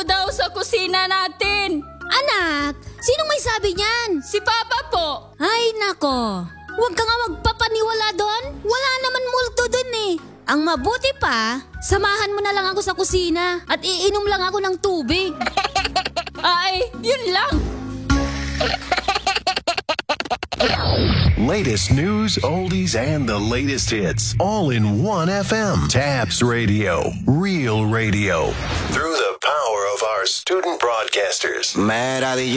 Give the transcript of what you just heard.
multo daw sa kusina natin. Anak, sinong may sabi niyan? Si Papa po. Ay nako, huwag ka nga magpapaniwala doon. Wala naman multo doon eh. Ang mabuti pa, samahan mo na lang ako sa kusina at iinom lang ako ng tubig. Ay, yun lang. Latest news, oldies, and the latest hits, all in one FM. Tabs Radio, real radio. Through the power of our student broadcasters.